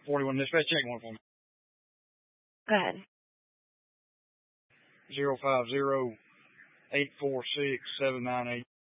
41 dispatch, check one for me. Go ahead. 050-846-798.